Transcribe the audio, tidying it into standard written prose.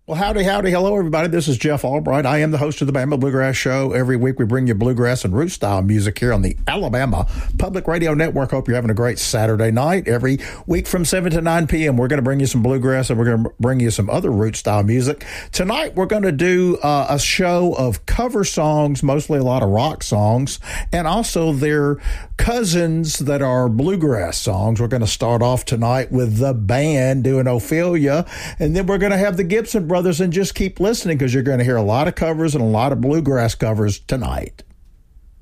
Well, howdy, hello, everybody. This is Jeff Albright. I am the host of the Bama Bluegrass Show. Every week we bring you bluegrass and root-style music here on the Alabama Public Radio Network. Hope you're having a great Saturday night. Every week from 7 to 9 p.m., we're going to bring you some bluegrass and we're going to bring you some other root-style music. Tonight, we're going to do a show of cover songs, mostly a lot of rock songs, and also their cousins that are bluegrass songs. We're going to start off tonight with the band doing Ophelia, and then we're going to have the Gibson brothers, and just keep listening because you're going to hear a lot of covers and a lot of bluegrass covers tonight.